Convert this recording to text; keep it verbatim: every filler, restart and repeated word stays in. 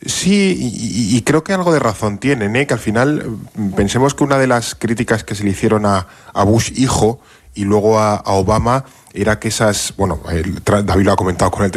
Sí, y, y creo que algo de razón tienen, ¿eh? Que al final pensemos que una de las críticas que se le hicieron a, a Bush hijo y luego a, a Obama era que esas, bueno, el, David lo ha comentado con el